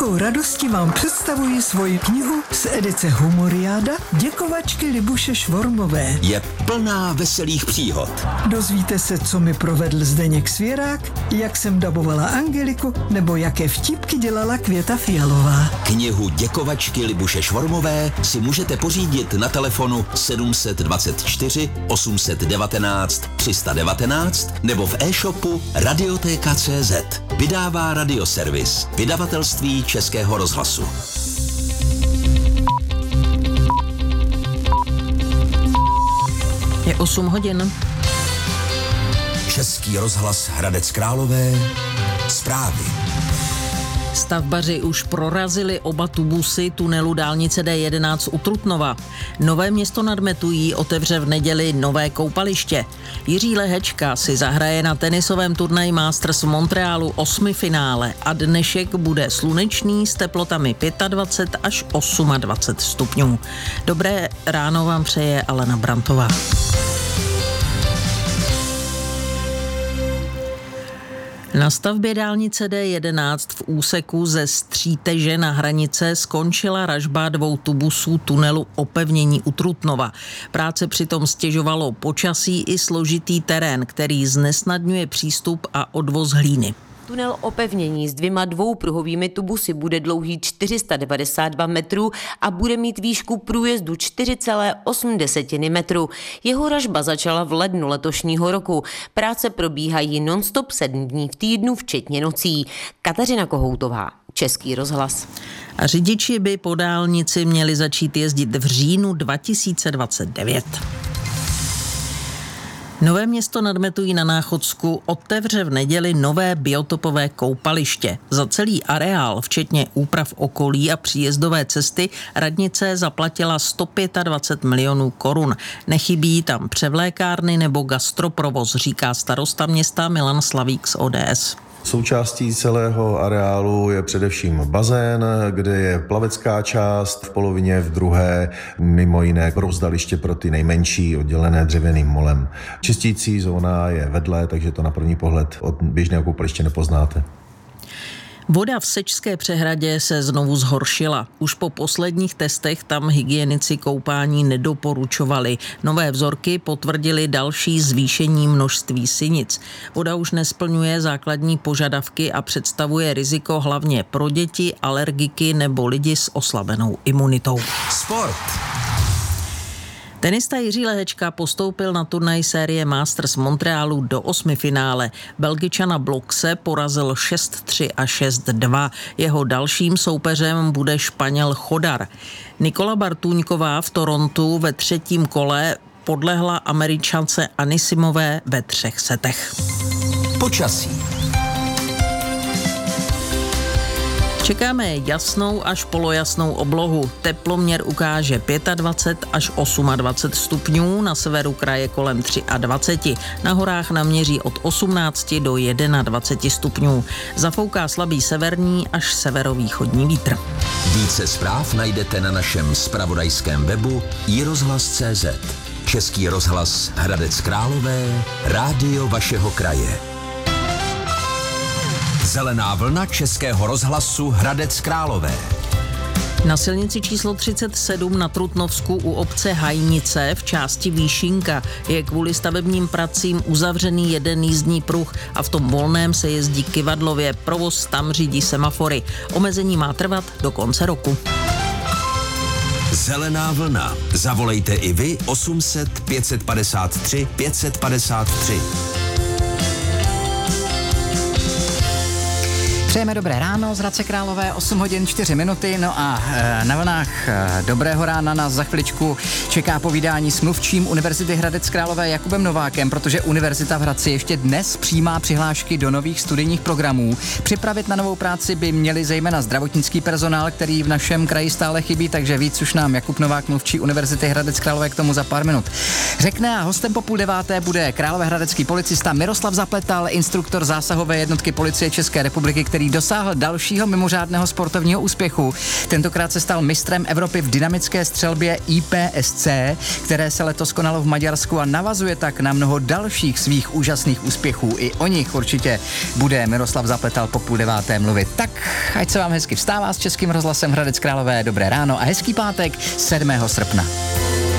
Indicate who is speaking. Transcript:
Speaker 1: velkou radostí vám představuji svoji knihu z edice Humoriáda Děkovačky Libuše Švormové.
Speaker 2: Je plná veselých příhod.
Speaker 1: Dozvíte se, co mi provedl Zdeněk Svěrák, jak jsem dabovala Angeliku, nebo jaké vtipky dělala Květa Fialová.
Speaker 2: Knihu Děkovačky Libuše Švormové si můžete pořídit na telefonu 724 819 319 nebo v e-shopu Radioteka.cz. Vydává Radioservis, vydavatelství Českého rozhlasu.
Speaker 3: Je 8 hodin.
Speaker 2: Český rozhlas Hradec Králové. Zprávy.
Speaker 3: Stavbaři už prorazili oba tubusy tunelu dálnice D11 u Trutnova. Nové Město nad Metují otevře v neděli nové koupaliště. Jiří Lehečka si zahraje na tenisovém turnaji Masters v Montrealu 8. finále a dnešek bude slunečný s teplotami 25 až 28 stupňů. Dobré ráno vám přeje Alena Brantová. Na stavbě dálnice D11 v úseku ze Stříteže na hranice skončila ražba 2 tubusů tunelu opevnění u Trutnova. Práce přitom stěžovalo počasí i složitý terén, který znesnadňuje přístup a odvoz hlíny.
Speaker 4: Tunel opevnění s 2 dvoupruhovými tubusy bude dlouhý 492 metrů a bude mít výšku průjezdu 4,8 metru. Jeho ražba začala v lednu letošního roku. Práce probíhají non-stop 7 dní v týdnu, včetně nocí. Kateřina Kohoutová, Český rozhlas.
Speaker 3: A řidiči by po dálnici měli začít jezdit v říjnu 2029. Nové Město nad Metují na Náchodsku otevře v neděli nové biotopové koupaliště. Za celý areál, včetně úprav okolí a příjezdové cesty, radnice zaplatila 125 milionů korun. Nechybí tam převlékárny nebo gastroprovoz, říká starosta města Milan Slavík z ODS.
Speaker 5: Součástí celého areálu je především bazén, kde je plavecká část v polovině, v druhé mimo jiné rozdaliště pro ty nejmenší, oddělené dřevěným molem. Čistící zóna je vedle, takže to na první pohled od běžného koupaliště nepoznáte.
Speaker 3: Voda v Sečské přehradě se znovu zhoršila. Už po posledních testech tam hygienici koupání nedoporučovali. Nové vzorky potvrdily další zvýšení množství sinic. Voda už nesplňuje základní požadavky a představuje riziko hlavně pro děti, alergiky nebo lidi s oslabenou imunitou.
Speaker 2: Sport.
Speaker 3: Tenista Jiří Lehečka postoupil na turnaj série Masters Montrealu do 8. finále. Belgičana Blokse porazil 6-3 a 6-2. Jeho dalším soupeřem bude Španěl Chodar. Nikola Bartůňková v Torontu ve 3. kole podlehla Američance Anisimové ve 3 setech.
Speaker 2: Počasí.
Speaker 3: Čekáme jasnou až polojasnou oblohu. Teploměr ukáže 25 až 28 stupňů, na severu kraje kolem 23. Na horách naměří od 18 do 21 stupňů. Zafouká slabý severní až severovýchodní vítr.
Speaker 2: Více zpráv najdete na našem zpravodajském webu iRozhlas.cz. Český rozhlas Hradec Králové, rádio vašeho kraje. Zelená vlna Českého rozhlasu Hradec Králové.
Speaker 3: Na silnici číslo 37 na Trutnovsku u obce Hajnice v části Výšinka je kvůli stavebním pracím uzavřený jeden jízdní pruh a v tom volném se jezdí kyvadlově. Provoz tam řídí semafory. Omezení má trvat do konce roku.
Speaker 2: Zelená vlna. Zavolejte i vy 800 553 553.
Speaker 6: Přejeme dobré ráno z Hradce Králové, 8 hodin 4 minuty, no a na vlnách dobrého rána nás za chviličku čeká povídání s mluvčím Univerzity Hradec Králové Jakubem Novákem, protože Univerzita v Hradci ještě dnes přijímá přihlášky do nových studijních programů. Připravit na novou práci by měli zejména zdravotnický personál, který v našem kraji stále chybí, takže víc už nám Jakub Novák, mluvčí Univerzity Hradec Králové, k tomu za pár minut řekne a hostem po 8:30 bude královéhradecký policista Miroslav Zapletal, instruktor zásahové jednotky Policie České republiky, který který dosáhl dalšího mimořádného sportovního úspěchu. Tentokrát se stal mistrem Evropy v dynamické střelbě IPSC, které se letos konalo v Maďarsku a navazuje tak na mnoho dalších svých úžasných úspěchů. I o nich určitě bude Miroslav Zapletal po 8:30 mluvit. Tak ať se vám hezky vstává s Českým rozhlasem Hradec Králové. Dobré ráno a hezký pátek 7. srpna.